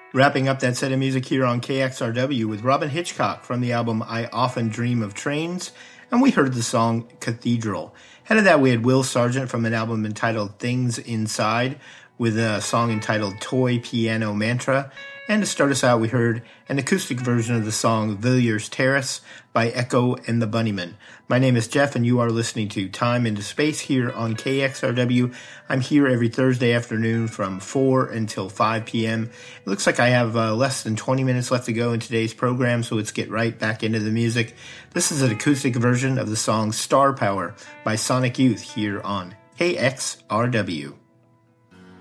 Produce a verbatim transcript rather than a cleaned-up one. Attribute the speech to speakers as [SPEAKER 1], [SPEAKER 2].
[SPEAKER 1] Wrapping up that set of music here on K X R W with Robyn Hitchcock from the album I Often Dream of Trains, and we heard the song Cathedral. Ahead of that, we had Will Sergeant from an album entitled Things Inside with a song entitled Toy Piano Mantra. And to start us out, we heard an acoustic version of the song Villiers Terrace by Echo and the Bunnymen. My name is Jeff, and you are listening to Time into Space here on K X R W. I'm here every Thursday afternoon from four until five p.m. It looks like I have uh, less than twenty minutes left to go in today's program, so let's get right back into the music. This is an acoustic version of the song Star Power by Sonic Youth here on K X R W.